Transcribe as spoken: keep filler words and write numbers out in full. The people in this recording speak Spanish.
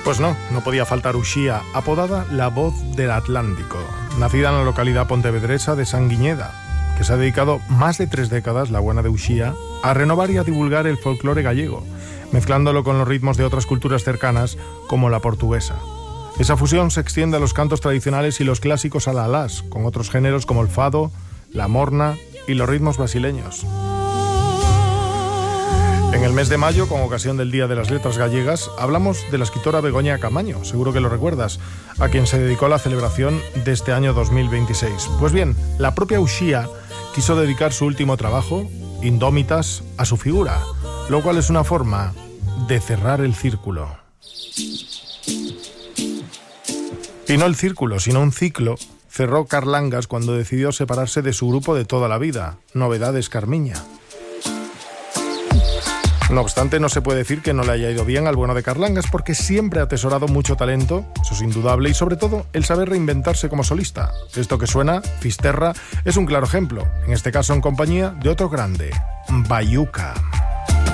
Pues no, no podía faltar Uxía, apodada la voz del Atlántico, nacida en la localidad pontevedresa de Sanguiñeda, que se ha dedicado más de tres décadas, la buena de Uxía, a renovar y a divulgar el folclore gallego, mezclándolo con los ritmos de otras culturas cercanas, como la portuguesa. Esa fusión se extiende a los cantos tradicionales y los clásicos alalás, con otros géneros como el fado, la morna y los ritmos brasileños. En el mes de mayo, con ocasión del Día de las Letras Gallegas, hablamos de la escritora Begoña Camaño, seguro que lo recuerdas, a quien se dedicó la celebración de este año dos mil veintiséis. Pues bien, la propia Uxía quiso dedicar su último trabajo, Indómitas, a su figura, lo cual es una forma de cerrar el círculo. Y no el círculo, sino un ciclo, cerró Carlangas cuando decidió separarse de su grupo de toda la vida, Novedades Carmiña. No obstante, no se puede decir que no le haya ido bien al bueno de Carlangas, porque siempre ha atesorado mucho talento, eso es indudable, y sobre todo el saber reinventarse como solista. Esto que suena, Fisterra, es un claro ejemplo, en este caso en compañía de otro grande, Bayuca.